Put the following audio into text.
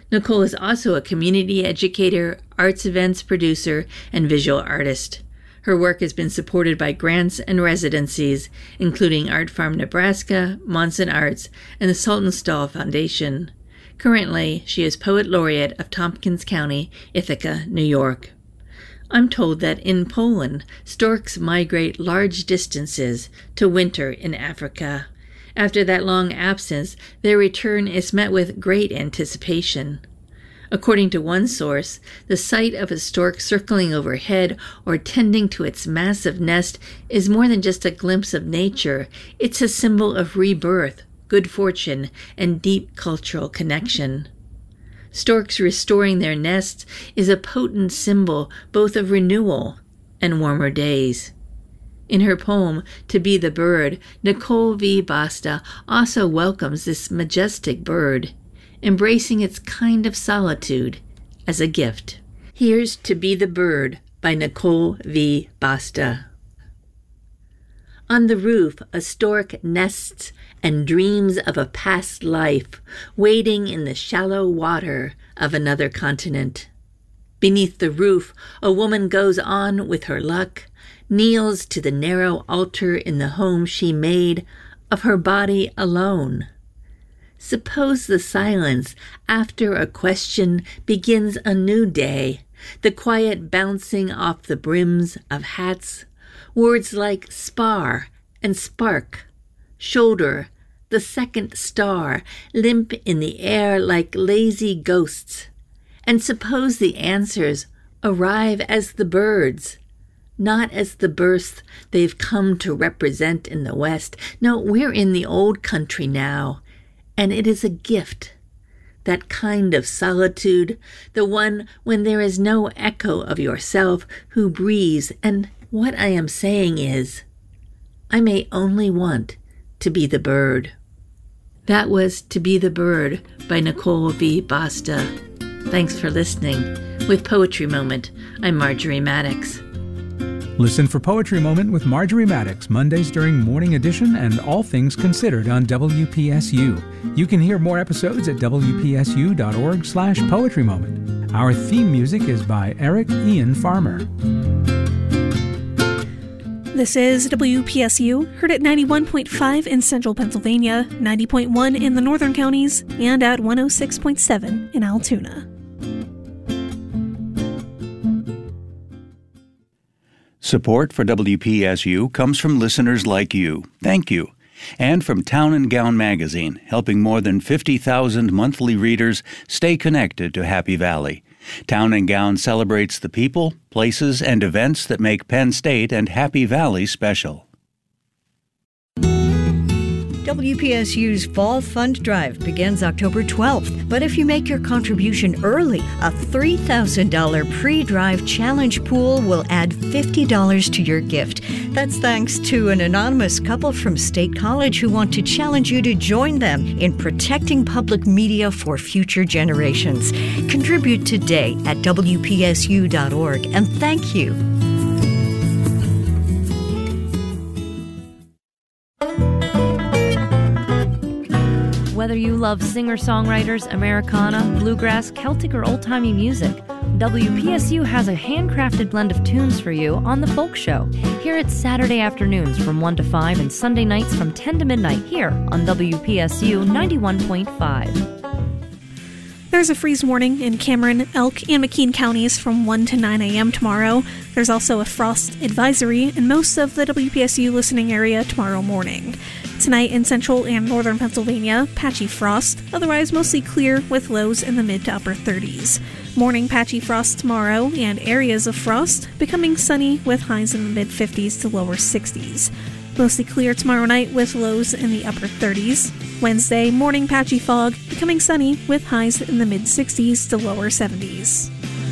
Nicole is also a community educator, arts events producer, and visual artist. Her work has been supported by grants and residencies, including Art Farm Nebraska, Monson Arts, and the Saltonstall Foundation. Currently, she is Poet Laureate of Tompkins County, Ithaca, New York. I'm told that in Poland, storks migrate large distances to winter in Africa. After that long absence, their return is met with great anticipation. According to one source, the sight of a stork circling overhead or tending to its massive nest is more than just a glimpse of nature. It's a symbol of rebirth, good fortune, and deep cultural connection. Storks restoring their nests is a potent symbol both of renewal and warmer days. In her poem, To Be the Bird, Nicole V. Basta also welcomes this majestic bird, embracing its kind of solitude as a gift. Here's To Be the Bird by Nicole V. Basta. On the roof, a stork nests and dreams of a past life, wading in the shallow water of another continent. Beneath the roof, a woman goes on with her luck, kneels to the narrow altar in the home she made of her body alone. Suppose the silence after a question begins a new day, the quiet bouncing off the brims of hats, words like spar and spark, shoulder, the second star, limp in the air like lazy ghosts. And suppose the answers arrive as the birds, not as the births they've come to represent in the West. No, we're in the old country now, and it is a gift. That kind of solitude, the one when there is no echo of yourself who breathes. And what I am saying is, I may only want to be the bird. That was To Be the Bird by Nicole V. Basta. Thanks for listening. With Poetry Moment, I'm Marjorie Maddox. Listen for Poetry Moment with Marjorie Maddox, Mondays during Morning Edition and All Things Considered on WPSU. You can hear more episodes at wpsu.org/Poetry Moment. Our theme music is by Eric Ian Farmer. This is WPSU, heard at 91.5 in central Pennsylvania, 90.1 in the northern counties, and at 106.7 in Altoona. Support for WPSU comes from listeners like you. Thank you. And from Town and Gown magazine, helping more than 50,000 monthly readers stay connected to Happy Valley. Town and Gown celebrates the people, places, and events that make Penn State and Happy Valley special. WPSU's Fall Fund Drive begins October 12th, but if you make your contribution early, a $3,000 pre-drive challenge pool will add $50 to your gift. That's thanks to an anonymous couple from State College who want to challenge you to join them in protecting public media for future generations. Contribute today at WPSU.org, and thank you. Whether you love singer-songwriters, Americana, bluegrass, Celtic, or old-timey music, WPSU has a handcrafted blend of tunes for you on The Folk Show. Hear it Saturday afternoons from 1 to 5 and Sunday nights from 10 to midnight here on WPSU 91.5. There's a freeze warning in Cameron, Elk, and McKean counties from 1 to 9 a.m. tomorrow. There's also a frost advisory in most of the WPSU listening area tomorrow morning. Tonight in central and northern Pennsylvania, patchy frost, otherwise mostly clear with lows in the mid to upper 30s. Morning patchy frost tomorrow and areas of frost, becoming sunny with highs in the mid 50s to lower 60s. Mostly clear tomorrow night with lows in the upper 30s. Wednesday, morning patchy fog, becoming sunny with highs in the mid 60s to lower 70s.